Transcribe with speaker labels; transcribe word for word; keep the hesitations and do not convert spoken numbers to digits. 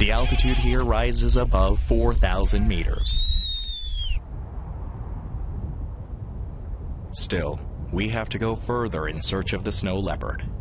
Speaker 1: The altitude here rises above four thousand meters. Still, we have to go further in search of the snow leopard.